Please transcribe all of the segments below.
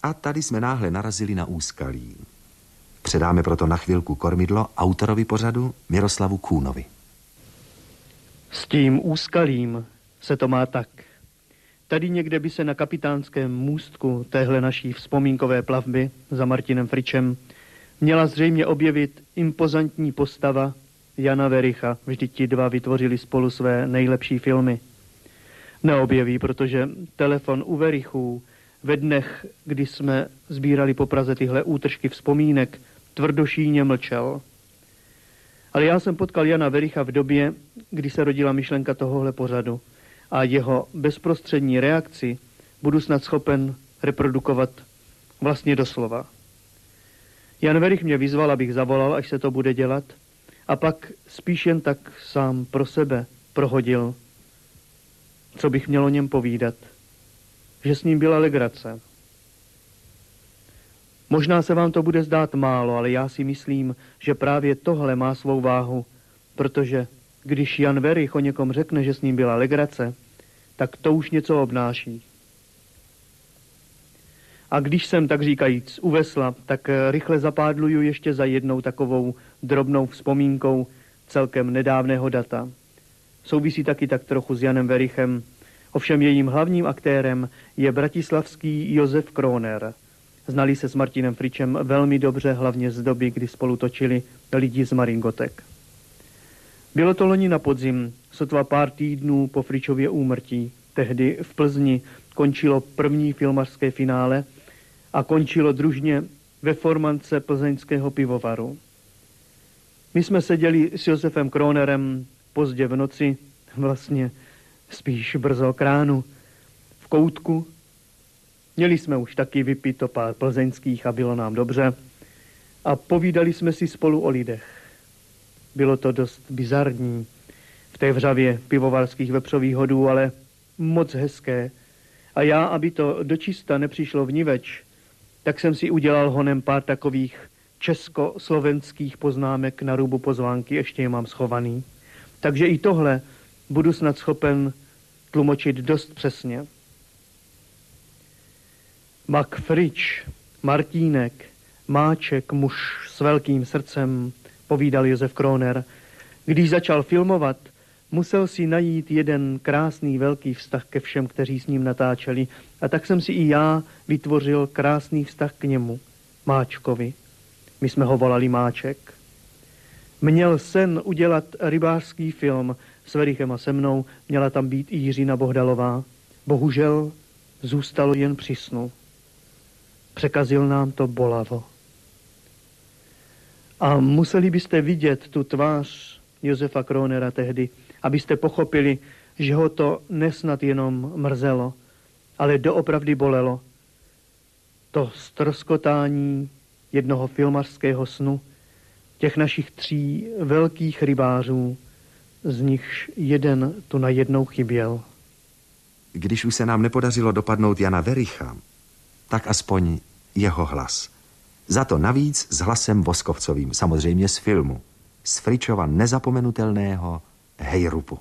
A tady jsme náhle narazili na úskalí. Předáme proto na chvilku kormidlo autorovi pořadu Miroslavu Kůnovi. S tím úskalím se to má tak. Tady někde by se na kapitánském můstku téhle naší vzpomínkové plavby za Martinem Fričem měla zřejmě objevit impozantní postava Jana Wericha. Vždyť ti dva vytvořili spolu své nejlepší filmy. Neobjeví, protože telefon u Werichů ve dnech, kdy jsme sbírali po Praze tyhle útržky vzpomínek, tvrdošíjně mlčel. Ale já jsem potkal Jana Wericha v době, kdy se rodila myšlenka tohohle pořadu a jeho bezprostřední reakci budu snad schopen reprodukovat vlastně doslova. Jan Werich mě vyzval, abych zavolal, až se to bude dělat, a pak spíš jen tak sám pro sebe prohodil, co bych měl o něm povídat, že s ním byla legrace. Možná se vám to bude zdát málo, ale já si myslím, že právě tohle má svou váhu, protože když Jan Werich o někom řekne, že s ním byla legrace, tak to už něco obnáší. A když jsem, tak říkajíc, u vesla, tak rychle zapádluju ještě za jednou takovou drobnou vzpomínkou celkem nedávného data. Souvisí taky tak trochu s Janem Werichem, ovšem jejím hlavním aktérem je bratislavský Josef Kroner. Znali se s Martinem Fričem velmi dobře, hlavně z doby, kdy spolu točili Lidi z Maringotek. Bylo to loni na podzim, sotva pár týdnů po Fričově úmrtí. Tehdy v Plzni končilo první filmařské finále a končilo družně ve formance plzeňského pivovaru. My jsme seděli s Josefem Kronerem pozdě v noci, vlastně spíš brzo k ránu, v koutku. Měli jsme už taky vypito pár plzeňských a bylo nám dobře a povídali jsme si spolu o lidech. Bylo to dost bizarní v té vřavě pivovarských vepřových hodů, ale moc hezké. A já, aby to dočista nepřišlo vniveč, tak jsem si udělal honem pár takových československých poznámek na rubu pozvánky, ještě je mám schovaný. Takže i tohle budu snad schopen tlumočit dost přesně. Mak Frič, Martínek, Máček, muž s velkým srdcem, povídal Josef Kroner. Když začal filmovat, musel si najít jeden krásný velký vztah ke všem, kteří s ním natáčeli. A tak jsem si i já vytvořil krásný vztah k němu, Máčkovi. My jsme ho volali Máček. Měl sen udělat rybářský film s Werichem a se mnou, měla tam být i Jiřina Bohdalová. Bohužel zůstalo jen při snu. Překazil nám to bolavo. A museli byste vidět tu tvář Josefa Kronera tehdy, abyste pochopili, že ho to nesnad jenom mrzelo, ale doopravdy bolelo. To ztroskotání jednoho filmařského snu, těch našich 3 velkých rybářů, z nichž jeden tu najednou chyběl. Když už se nám nepodařilo dopadnout Jana Wericha, tak aspoň jeho hlas. Za to navíc s hlasem Voskovcovým, samozřejmě z filmu. Z Fričova nezapomenutelného Hejrupu.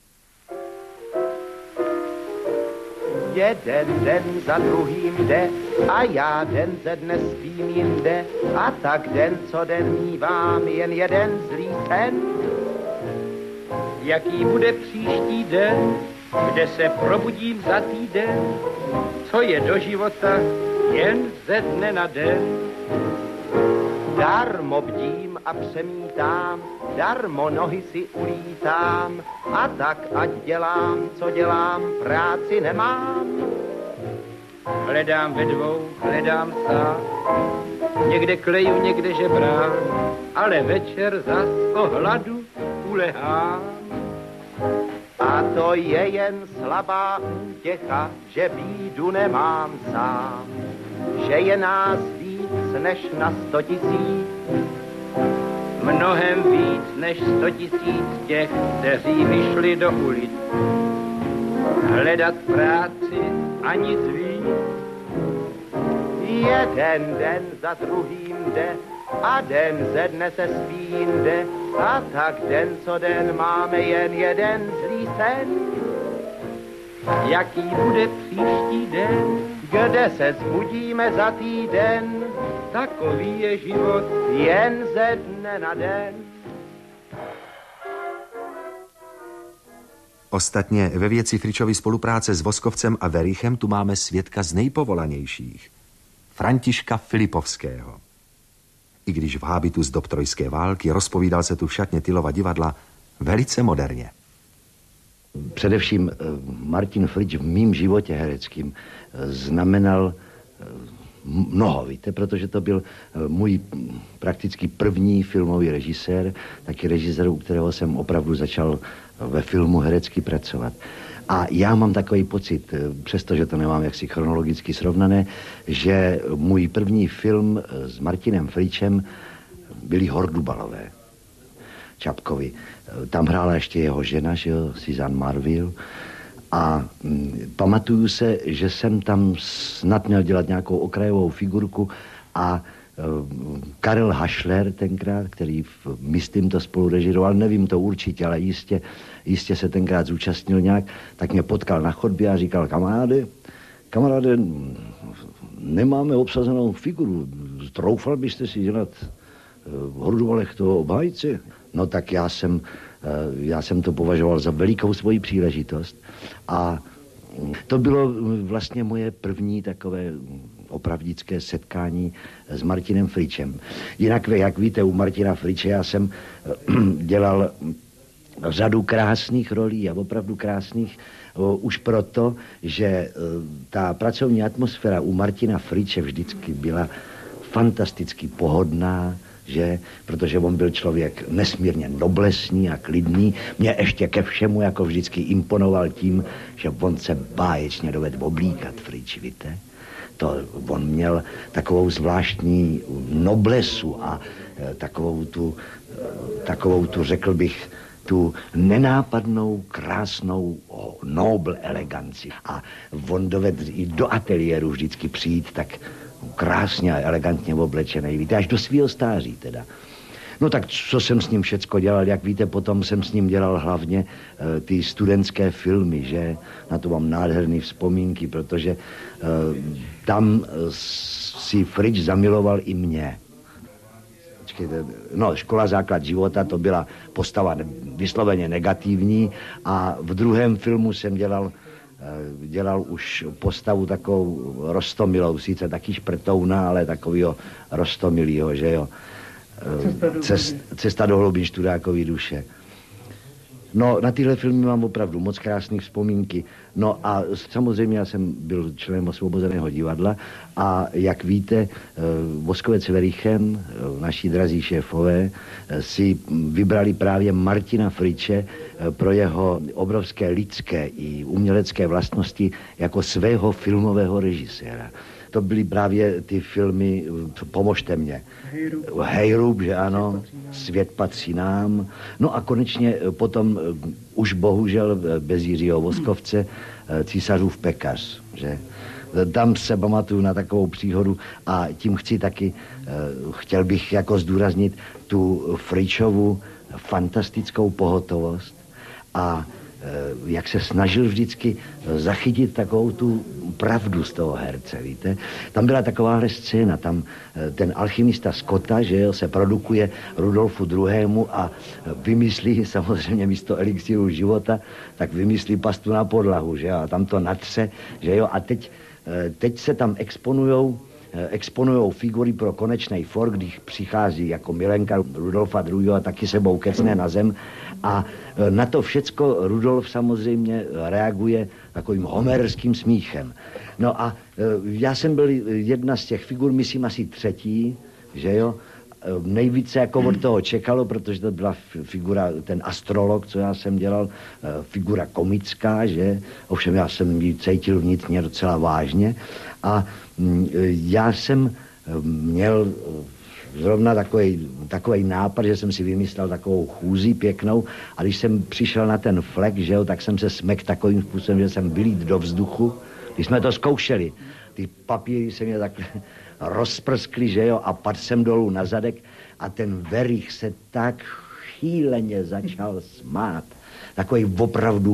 Jeden den za druhým jde a já den ze dne spím jinde a tak den co den mívám jen jeden zlý sen. Jaký bude příští den, kde se probudím za týden, co je do života jen ze dne na den. Darmo bdím a přemítám, darmo nohy si ulítám a tak ať dělám, co dělám, práci nemám. Hledám ve dvou, hledám sám, někde kleju, někde žebrám, ale večer zas o hladu ulehám. A to je jen slabá útěcha, že bídu nemám sám, že je nás víc než na 100 000. Mnohem víc než 100 000 těch, kteří vyšli do ulic hledat práci a nic víc. Jeden den za druhým jde a den ze dne se spí jinde a tak den co den máme jen jeden zlý sen. Jaký bude příští den, kde se zbudíme za týden, takový je život jen ze dne na den. Ostatně ve věci Fričovy spolupráce s Voskovcem a Werichem tu máme svědka z nejpovolanějších. Františka Filipovského. I když v hábitu z dob trojské války rozpovídal se tu v šatně Tylova divadla velice moderně. Především Martin Frič v mým životě hereckým znamenal mnoho, víte, protože to byl můj prakticky první filmový režisér, taky režisér, u kterého jsem opravdu začal ve filmu herecky pracovat. A já mám takový pocit, přestože to nemám jaksi chronologicky srovnané, že můj první film s Martinem Fričem byly Hordubalové Čapkovi. Tam hrála ještě jeho žena, že jo, Suzanne Marville. A pamatuju se, že jsem tam snad měl dělat nějakou okrajovou figurku a Karel Hašler tenkrát, který myslím to spolu režiroval, nevím to určitě, ale jistě se tenkrát zúčastnil nějak, tak mě potkal na chodbě a říkal, kamaráde, nemáme obsazenou figuru, troufal byste si dělat v Hordubalech toho obhájce? No tak já jsem to považoval za velikou svoji příležitost a to bylo vlastně moje první takové opravdické setkání s Martinem Fričem. Jinak, jak víte, u Martina Friče já jsem dělal řadu krásných rolí a opravdu krásných už proto, že ta pracovní atmosféra u Martina Friče vždycky byla fantasticky pohodná, že? Protože on byl člověk nesmírně noblesný a klidný. Mě ještě ke všemu jako vždycky imponoval tím, že on se báječně dovedl oblíkat, Frič, víte? To on měl takovou zvláštní noblesu a takovou tu, řekl bych, tu nenápadnou, krásnou noble eleganci. A on dovedl i do ateliéru vždycky přijít tak krásně a elegantně oblečený, víte, až do svého stáří teda. No tak co jsem s ním všecko dělal, jak víte, potom jsem s ním dělal hlavně ty studentské filmy, že? Na to mám nádherný vzpomínky, protože tam si Frič zamiloval i mě. No, Škola základ života, to byla postava vysloveně negativní a v druhém filmu jsem dělal už postavu takovou Rostomilou, sice taky šprtouna, ale takovýho Rostomilýho, že jo. Cesta do hlubin Študákovy duše. No, na tyhle filmy mám opravdu moc krásné vzpomínky. No a samozřejmě já jsem byl členem Osvobozeného divadla a jak víte, Voskovec s Werichem, naši drazí šéfové, si vybrali právě Martina Friče pro jeho obrovské lidské i umělecké vlastnosti jako svého filmového režiséra. To byly právě ty filmy, pomožte mě. Hejrub, že ano, Svět patří nám. No a konečně potom už bohužel bez Jiřího Voskovce Císařův pekař, že? Tam se pamatuju na takovou příhodu a tím chtěl bych jako zdůraznit tu Fričovu fantastickou pohotovost a jak se snažil vždycky zachytit takovou tu pravdu z toho herce, víte. Tam byla takováhle scéna, tam ten alchymista Scotta, že jo, se produkuje Rudolfu II. A vymyslí samozřejmě místo elixíru života, tak vymyslí pastu na podlahu, že jo, a tam to natře, že jo, a teď se tam exponujou figury pro konečný for, když přichází jako milenka Rudolfa II. A taky sebou kecne na zem. A na to všecko Rudolf samozřejmě reaguje takovým homerským smíchem. No a já jsem byl jedna z těch figur, myslím asi třetí, že jo. Nejvíce jako od toho čekalo, protože to byla figura, ten astrolog, co já jsem dělal, figura komická, že? Ovšem já jsem ji cítil vnitřně docela vážně. A já jsem měl zrovna takový nápad, že jsem si vymyslel takovou chůzi pěknou a když jsem přišel na ten flek, že jo, tak jsem se smekl takovým způsobem, že jsem vylít do vzduchu. Když jsme to zkoušeli, ty papíry se mě takhle rozprskly, že jo, a padl jsem dolů na zadek a ten Werich se tak chýleně začal smát. Takový opravdu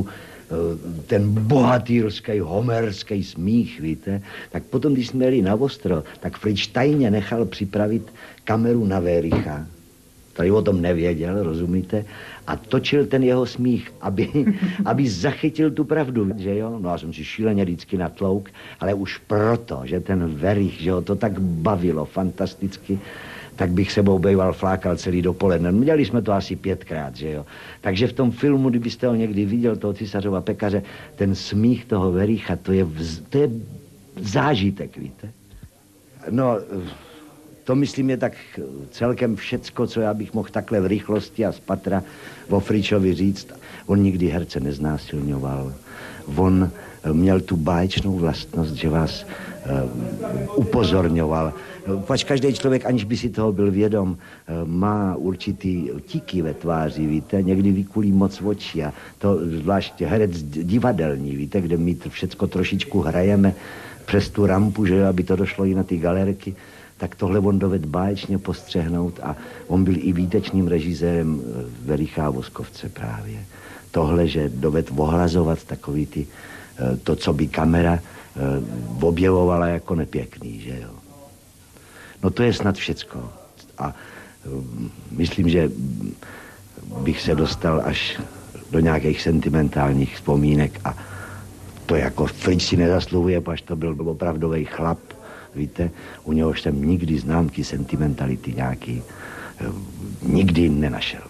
ten bohatýrský, homerský smích, víte, tak potom, když jsme jeli na ostro, tak Fritz tajně nechal připravit kameru na Wericha, který o tom nevěděl, rozumíte, a točil ten jeho smích, aby zachytil tu pravdu, že jo? No já jsem si šíleně vždycky natlouk, ale už proto, že ten Werich, že ho to tak bavilo fantasticky, tak bych sebou bejval flákal celý dopoledne. Měli jsme to asi 5krát, že jo. Takže v tom filmu, kdybyste ho někdy viděl, toho Císařova pekaře, ten smích toho Wericha, to je zážitek, víte. No, to myslím je tak celkem všecko, co já bych mohl takhle v rychlosti a spatra o Fričovi říct. On nikdy herce neznásilňoval. On měl tu báječnou vlastnost, že vás upozorňoval. Pač každý člověk, aniž by si toho byl vědom, má určitý tiky ve tváři, víte, někdy vykulí moc očí a to zvlášť herec divadelní, víte, kde my všecko trošičku hrajeme přes tu rampu, že aby to došlo i na ty galerky, tak tohle on doved báječně postřehnout a on byl i výtečným režisérem Wericha a Voskovce právě. Tohle, že doved ohlazovat takový ty, to, co by kamera objevovala jako nepěkný, že jo. No to je snad všecko. A myslím, že bych se dostal až do nějakých sentimentálních vzpomínek a to jako Fritz si nezasluhuje, pač to byl opravdový chlap, víte, u něhož jsem nikdy známky sentimentality nějaký nikdy nenašel.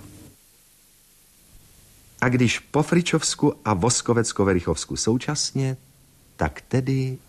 A když po Fričovsku a Voskovecko-Werichovsku současně, tak tedy